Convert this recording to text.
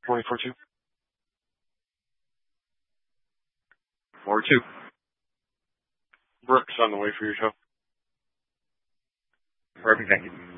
Morning, 4-2. 4-2. Brooks on the way for your show. Perfect, thank you.